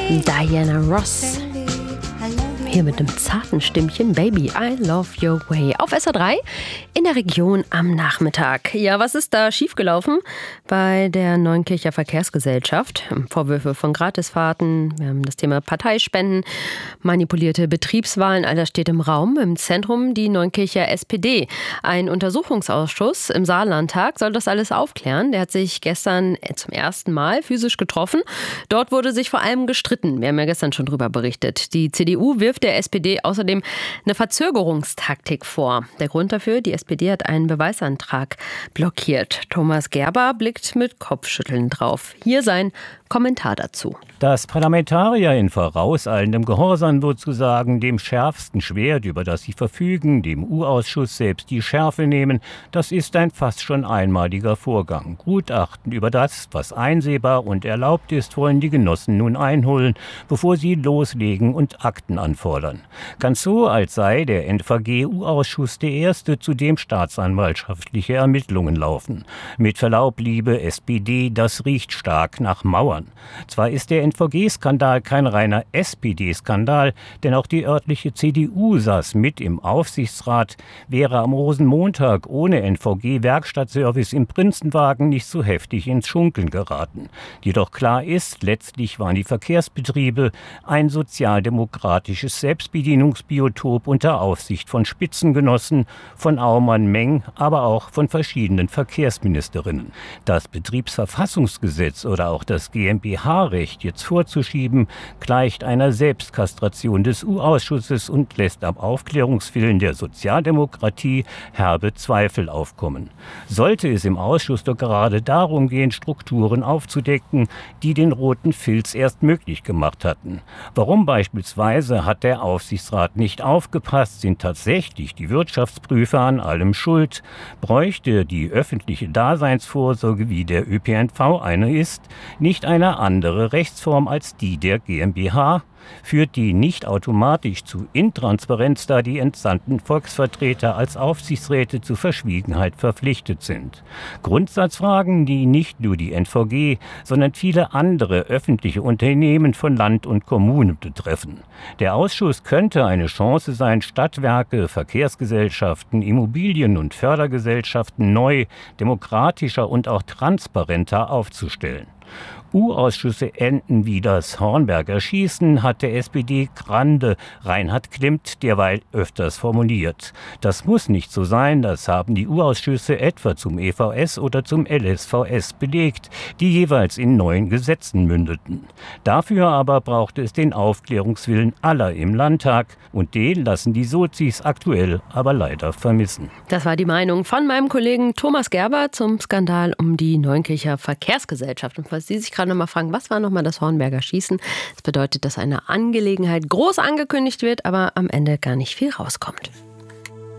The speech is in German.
Diana Ross. Hier mit dem zarten Stimmchen Baby, I Love Your Way. Auf SR3 in der Region am Nachmittag. Ja, was ist da schiefgelaufen bei der Neunkircher Verkehrsgesellschaft? Vorwürfe von Gratisfahrten, wir haben das Thema Parteispenden, manipulierte Betriebswahlen, all das steht im Raum. Im Zentrum die Neunkircher SPD. Ein Untersuchungsausschuss im Saarlandtag soll das alles aufklären. Der hat sich gestern zum ersten Mal physisch getroffen. Dort wurde sich vor allem gestritten. Wir haben ja gestern schon drüber berichtet. Die CDU wirft der SPD außerdem eine Verzögerungstaktik vor. Der Grund dafür, die SPD hat einen Beweisantrag blockiert. Thomas Gerber blickt mit Kopfschütteln drauf. Hier sein Kommentar dazu. Dass Parlamentarier in vorauseilendem Gehorsam sozusagen dem schärfsten Schwert, über das sie verfügen, dem U-Ausschuss selbst die Schärfe nehmen, das ist ein fast schon einmaliger Vorgang. Gutachten über das, was einsehbar und erlaubt ist, wollen die Genossen nun einholen, bevor sie loslegen und Akten anfordern. Ganz so, als sei der NVG-U-Ausschuss der erste, zu dem staatsanwaltschaftliche Ermittlungen laufen. Mit Verlaub, liebe SPD, das riecht stark nach Mauern. Zwar ist der NVG-Skandal kein reiner SPD-Skandal, denn auch die örtliche CDU saß mit im Aufsichtsrat, wäre am Rosenmontag ohne NVG-Werkstattservice im Prinzenwagen nicht so heftig ins Schunkeln geraten. Jedoch klar ist, letztlich waren die Verkehrsbetriebe ein sozialdemokratisches Selbstbedienungsbiotop unter Aufsicht von Spitzengenossen, von Aumann Meng, aber auch von verschiedenen Verkehrsministerinnen. Das Betriebsverfassungsgesetz oder auch das GmbH-Recht jetzt vorzuschieben, gleicht einer Selbstkastration des U-Ausschusses und lässt am Aufklärungswillen der Sozialdemokratie herbe Zweifel aufkommen. Sollte es im Ausschuss doch gerade darum gehen, Strukturen aufzudecken, die den roten Filz erst möglich gemacht hatten. Warum beispielsweise hat der Aufsichtsrat nicht aufgepasst, sind tatsächlich die Wirtschaftsprüfer an allem schuld? Bräuchte die öffentliche Daseinsvorsorge, wie der ÖPNV eine ist, nicht eine andere Rechtsform als die der GmbH? Führt die nicht automatisch zu Intransparenz, da die entsandten Volksvertreter als Aufsichtsräte zur Verschwiegenheit verpflichtet sind? Grundsatzfragen, die nicht nur die NVG, sondern viele andere öffentliche Unternehmen von Land und Kommunen betreffen. Der Ausschuss könnte eine Chance sein, Stadtwerke, Verkehrsgesellschaften, Immobilien- und Fördergesellschaften neu, demokratischer und auch transparenter aufzustellen. U-Ausschüsse enden wie das Hornberger Schießen, hat der SPD-Grande Reinhard Klimt derweil öfters formuliert. Das muss nicht so sein, das haben die U-Ausschüsse etwa zum EVS oder zum LSVS belegt, die jeweils in neuen Gesetzen mündeten. Dafür aber braucht es den Aufklärungswillen aller im Landtag und den lassen die Sozis aktuell aber leider vermissen. Das war die Meinung von meinem Kollegen Thomas Gerber zum Skandal um die Neunkircher Verkehrsgesellschaft. Und falls Sie sich gerade noch mal fragen, was war noch mal das Hornberger Schießen? Das bedeutet, dass eine Angelegenheit groß angekündigt wird, aber am Ende gar nicht viel rauskommt.